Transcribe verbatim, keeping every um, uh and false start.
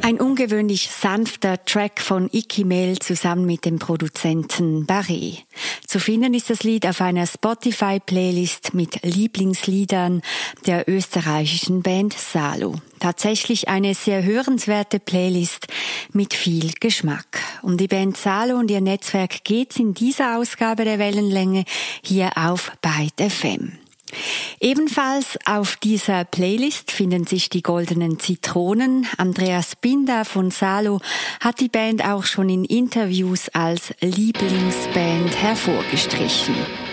Ein ungewöhnlich sanfter Track von Icky Mel zusammen mit dem Produzenten Barré. Zu finden ist das Lied auf einer Spotify-Playlist mit Lieblingsliedern der österreichischen Band Salo. Tatsächlich eine sehr hörenswerte Playlist mit viel Geschmack. Um die Band Salo und ihr Netzwerk geht's in dieser Ausgabe der Wellenlänge hier auf Byte F M. Ebenfalls auf dieser Playlist finden sich die Goldenen Zitronen. Andreas Binder von Salo hat die Band auch schon in Interviews als Lieblingsband hervorgestrichen.